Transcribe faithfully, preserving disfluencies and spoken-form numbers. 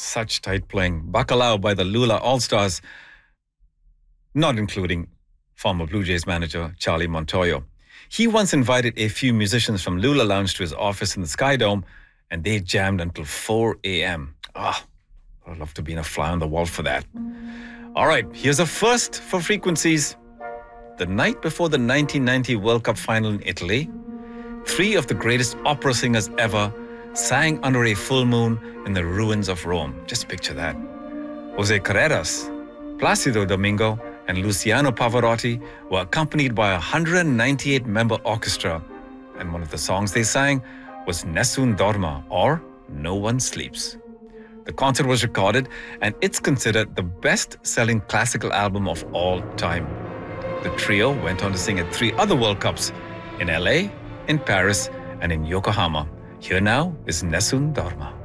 such tight playing. Bacalao by the Lula All-Stars, not including former Blue Jays manager Charlie Montoyo. He once invited a few musicians from Lula Lounge to his office in the Sky Dome, and they jammed until four a.m. Ah, I'd love to be a fly on the wall for that. All right, here's a first for frequencies. The night before the nineteen ninety World Cup final in Italy, three of the greatest opera singers ever sang under a full moon in the ruins of Rome. Just picture that. Jose Carreras, Placido Domingo, and Luciano Pavarotti were accompanied by a one hundred ninety-eight member orchestra. And one of the songs they sang was Nessun Dorma, or No One Sleeps. The concert was recorded, and it's considered the best-selling classical album of all time. The trio went on to sing at three other World Cups, in L A, in Paris, and in Yokohama. Here now is Nessun Dorma.